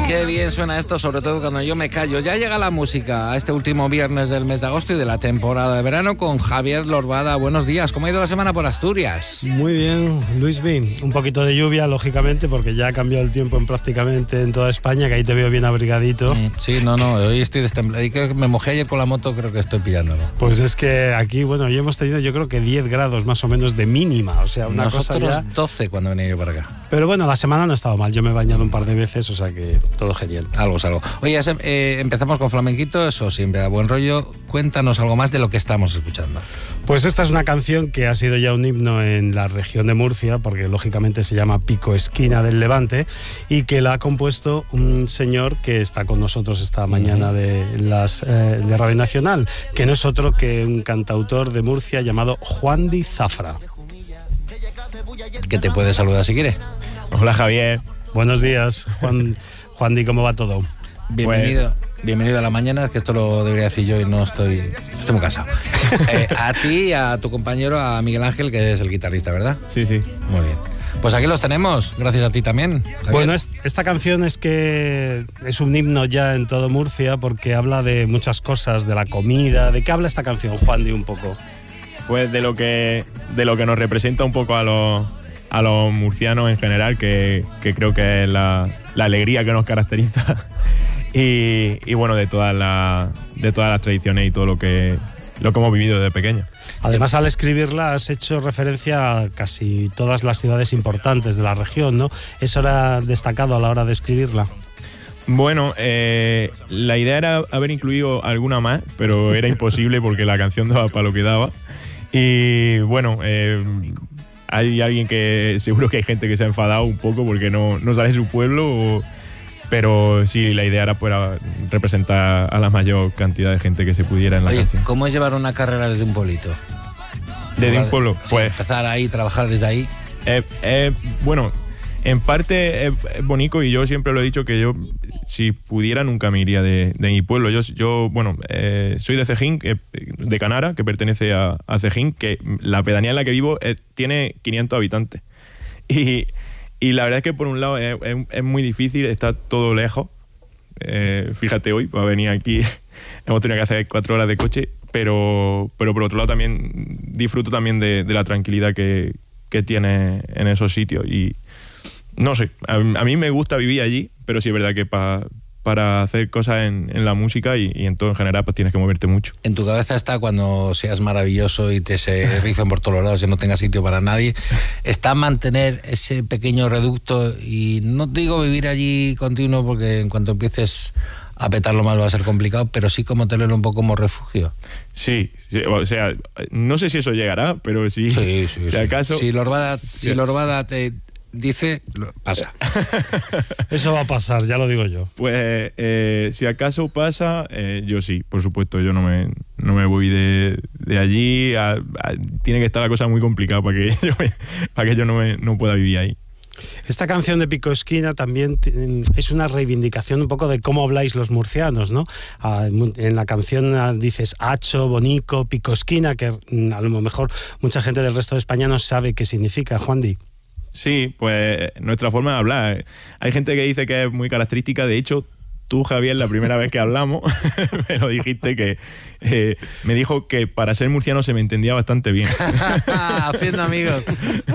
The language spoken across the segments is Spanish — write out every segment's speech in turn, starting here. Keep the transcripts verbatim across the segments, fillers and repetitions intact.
Qué bien suena esto, sobre todo cuando yo me callo. Ya llega la música a este último viernes del mes de agosto y de la temporada de verano con Javier Lorbada. Buenos días, ¿cómo ha ido la semana por Asturias? Muy bien, Luis B. Un poquito de lluvia, lógicamente, porque ya ha cambiado el tiempo en prácticamente en toda España, que ahí te veo bien abrigadito. Mm, sí, no, no, hoy estoy destemplado. Y que me mojé ayer con la moto, creo que estoy pillándolo. Pues es que aquí, bueno, hoy hemos tenido yo creo que diez grados más o menos de mínima, o sea, una Nosotros cosa ya... doce cuando venía yo para acá. Pero bueno, la semana no ha estado mal, yo me he bañado un par de veces, o sea que todo genial. Algo es algo. Oye, eh, empezamos con flamenquito, eso siempre a buen rollo. Cuéntanos algo más de lo que estamos escuchando. Pues esta es una canción que ha sido ya un himno en la región de Murcia, porque lógicamente se llama Pico Esquina del Levante, y que la ha compuesto un señor que está con nosotros esta mañana de, las, eh, de Radio Nacional, que no es otro que un cantautor de Murcia llamado Juandi Zafra. Que te puede saludar si quiere. Hola, Javier. Buenos días, Juan, Juandi, ¿cómo va todo? Bienvenido. Bienvenido a la mañana, que esto lo debería decir yo y no estoy... Estoy muy cansado. Eh, a ti y a tu compañero, a Miguel Ángel, que es el guitarrista, ¿verdad? Sí, sí. Muy bien. Pues aquí los tenemos, gracias a ti también, Javier. Bueno, es, esta canción es que es un himno ya en todo Murcia, porque habla de muchas cosas, de la comida. ¿De qué habla esta canción, Juandi, un poco? Pues de lo que, de lo que nos representa un poco a los, a los murcianos en general, que, que creo que es la, la alegría que nos caracteriza. Y, y bueno, de todas las de todas las tradiciones y todo lo que lo que hemos vivido desde pequeño. Además, al escribirla has hecho referencia a casi todas las ciudades importantes de la región, ¿no? ¿Eso era destacado a la hora de escribirla? Bueno, eh, la idea era haber incluido alguna más, pero era imposible porque la canción daba para lo que daba. Y bueno, eh, hay alguien que seguro que hay gente que se ha enfadado un poco porque no, no sale su pueblo o, pero sí, la idea era poder representar a la mayor cantidad de gente que se pudiera en la Oye, canción. ¿cómo es llevar una carrera desde un pueblito? ¿Desde un pueblo? Sí, pues empezar ahí, trabajar desde ahí. Eh, eh, bueno, en parte es, es bonito y yo siempre lo he dicho que yo, si pudiera, nunca me iría de, de mi pueblo. Yo, yo bueno, eh, soy de Cejín, eh, de Canara, que pertenece a, a Cejín, que la pedanía en la que vivo eh, tiene quinientos habitantes. Y... Y la verdad es que por un lado es, es, es muy difícil, está todo lejos. Eh, fíjate hoy, para venir aquí hemos tenido que hacer cuatro horas de coche, pero, pero por otro lado también disfruto también de, de la tranquilidad que, que tiene en esos sitios. Y no sé, a, a mí me gusta vivir allí, pero sí es verdad que pa, para hacer cosas en, en la música y, y en todo en general pues tienes que moverte mucho. En tu cabeza está cuando seas maravilloso y te se ricen por todos lados y no tengas sitio para nadie, está mantener ese pequeño reducto y no te digo vivir allí continuo porque en cuanto empieces a petarlo más va a ser complicado, pero sí como tenerlo un poco como refugio. Sí, sí, o sea, no sé si eso llegará, pero sí, sí, sí si sí. acaso... Si Lorbada, sí. si Lorbada te... dice, pasa. Eso va a pasar, ya lo digo yo. Pues eh, si acaso pasa, eh, yo sí, por supuesto, yo no me, no me voy de, de allí. A, a, tiene que estar la cosa muy complicada para que yo, me, para que yo no, me, no pueda vivir ahí. Esta canción de Pico Esquina también es una reivindicación un poco de cómo habláis los murcianos, ¿no? En la canción dices hacho, bonico, Pico Esquina, que a lo mejor mucha gente del resto de España no sabe qué significa, Juandi. Sí, pues nuestra forma de hablar. Hay gente que dice que es muy característica. De hecho, tú, Javier, la primera vez que hablamos, me lo dijiste que... Eh, me dijo que para ser murciano se me entendía bastante bien. Haciendo amigos.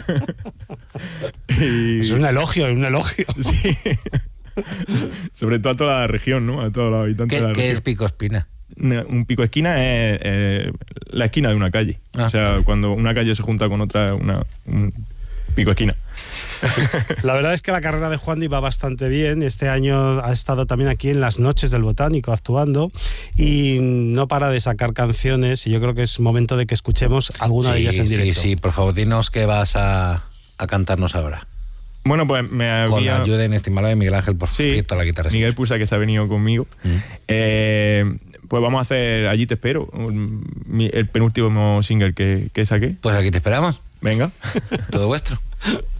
Y... Es un elogio, es un elogio. Sí. Sobre todo a toda la región, ¿no? A todos los habitantes ¿Qué, de la ¿qué región. es Pico Espina? Un pico esquina es eh, la esquina de una calle. Ah. O sea, cuando una calle se junta con otra, una... Un, pico esquina. La verdad es que la carrera de Juandi va bastante bien. Este año ha estado también aquí en las Noches del Botánico actuando y no para de sacar canciones y yo creo que es momento de que escuchemos alguna sí, de ellas en directo. Sí, sí, por favor, dinos qué vas a, a cantarnos ahora. Bueno, pues me había... Con la ayuda inestimable de Miguel Ángel, por sí, cierto, la guitarra. Miguel Pusa, que se ha venido conmigo. Mm. Eh, pues vamos a hacer Allí te espero, el penúltimo single que, que saqué. Pues aquí te esperamos. Venga. Todo vuestro.